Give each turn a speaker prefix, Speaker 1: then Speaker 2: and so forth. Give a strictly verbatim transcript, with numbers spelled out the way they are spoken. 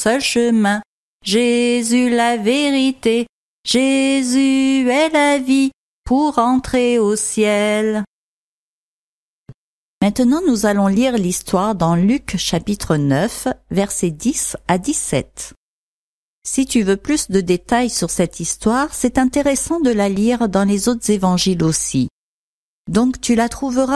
Speaker 1: seul chemin. Jésus la vérité, Jésus est la vie pour entrer au ciel. Maintenant, nous allons lire l'histoire dans Luc chapitre neuf, versets dix à dix-sept. Si tu veux plus de détails sur cette histoire, c'est intéressant de la lire dans les autres évangiles aussi. Donc tu la trouveras